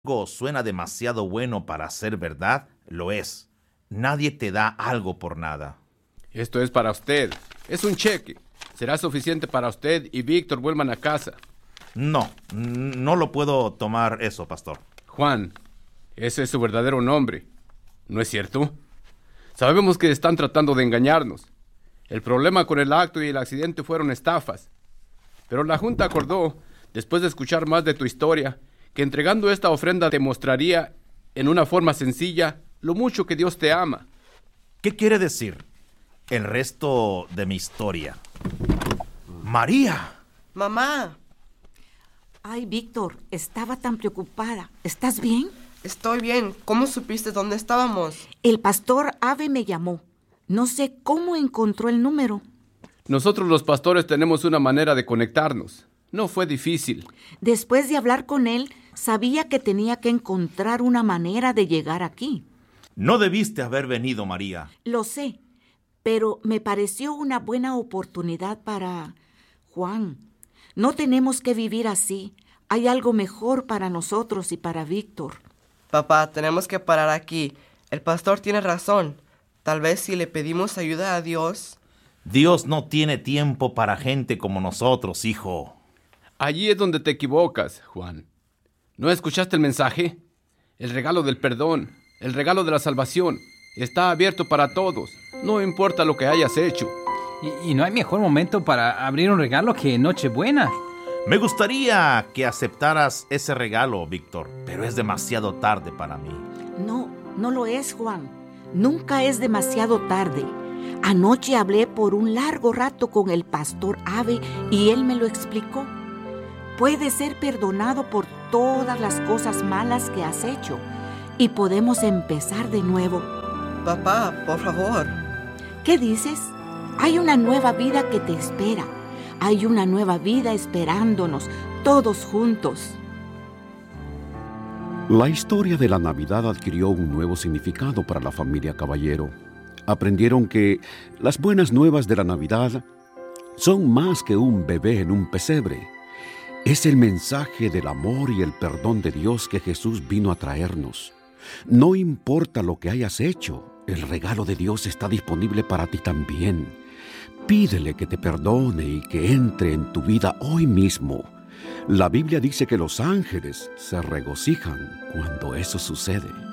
algo suena demasiado bueno para ser verdad, lo es. Nadie te da algo por nada. Esto es para usted. Es un cheque. Será suficiente para usted y Víctor vuelvan a casa. No lo puedo tomar eso, pastor. Juan, ese es su verdadero nombre. ¿No es cierto? Sabemos que están tratando de engañarnos. El problema con el acto y el accidente fueron estafas. Pero la Junta acordó, después de escuchar más de tu historia, que entregando esta ofrenda te mostraría, en una forma sencilla, lo mucho que Dios te ama. ¿Qué quiere decir el resto de mi historia? ¡María! ¡Mamá! Ay, Víctor, estaba tan preocupada. ¿Estás bien? Estoy bien. ¿Cómo supiste dónde estábamos? El pastor Ave me llamó. No sé cómo encontró el número. Nosotros los pastores tenemos una manera de conectarnos. No fue difícil. Después de hablar con él, sabía que tenía que encontrar una manera de llegar aquí. No debiste haber venido, María. Lo sé, pero me pareció una buena oportunidad para... Juan, no tenemos que vivir así. Hay algo mejor para nosotros y para Víctor. Papá, tenemos que parar aquí. El pastor tiene razón. Tal vez si le pedimos ayuda a Dios... Dios no tiene tiempo para gente como nosotros, hijo. Allí es donde te equivocas, Juan. ¿No escuchaste el mensaje? El regalo del perdón, el regalo de la salvación, está abierto para todos. No importa lo que hayas hecho. Y no hay mejor momento para abrir un regalo que Nochebuena. Me gustaría que aceptaras ese regalo, Víctor, pero es demasiado tarde para mí. No lo es, Juan. Nunca es demasiado tarde. Anoche hablé por un largo rato con el pastor Ave y él me lo explicó. Puedes ser perdonado por todas las cosas malas que has hecho y podemos empezar de nuevo. Papá, por favor. ¿Qué dices? Hay una nueva vida que te espera. Hay una nueva vida esperándonos, todos juntos. La historia de la Navidad adquirió un nuevo significado para la familia Caballero. Aprendieron que las buenas nuevas de la Navidad son más que un bebé en un pesebre. Es el mensaje del amor y el perdón de Dios que Jesús vino a traernos. No importa lo que hayas hecho, el regalo de Dios está disponible para ti también. Pídele que te perdone y que entre en tu vida hoy mismo. La Biblia dice que los ángeles se regocijan cuando eso sucede.